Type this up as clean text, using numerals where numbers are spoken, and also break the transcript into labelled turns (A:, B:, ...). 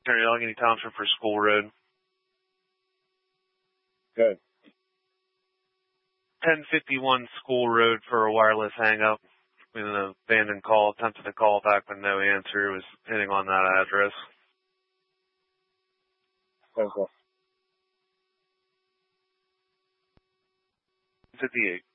A: Allegheny Township for School Road.
B: Good.
A: 1051 School Road for a wireless hang-up. With an abandoned call, attempted to call back with no answer, was hitting on that address.
B: 10-4.
A: 58.